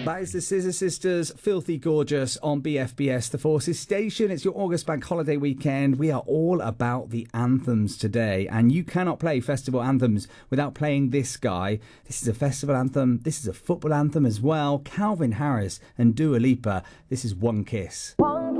That is the Scissor Sisters, Filthy Gorgeous on BFBS, the Forces station. It's your August bank holiday weekend. We are all about the anthems today, and you cannot play festival anthems without playing this guy. This is a festival anthem. This is a football anthem as well. Calvin Harris and Dua Lipa. This is One Kiss. One